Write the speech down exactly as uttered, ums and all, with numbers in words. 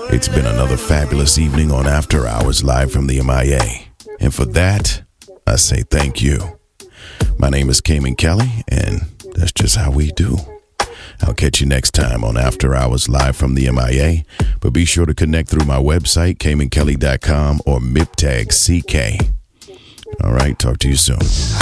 It's been another fabulous evening on After Hours live from the M I A. And for that, I say thank you. My name is Cayman Kelly, and that's just how we do. I'll catch you next time on After Hours live from the M I A. But be sure to connect through my website, cayman kelly dot com or M I P T A G C K. All right, talk to you soon.